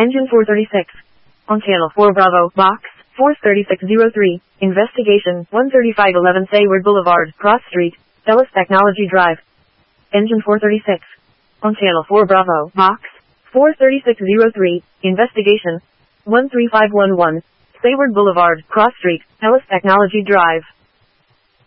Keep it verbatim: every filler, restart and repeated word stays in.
Engine four thirty-six. On channel four Bravo, box, four thirty-six oh three, investigation, one thirty-five eleven Sayward Boulevard, Cross Street, Ellis Technology Drive. Engine four thirty-six. On channel four Bravo, box, four thirty-six oh three, investigation, one three five one one, Sayward Boulevard, Cross Street, Ellis Technology Drive.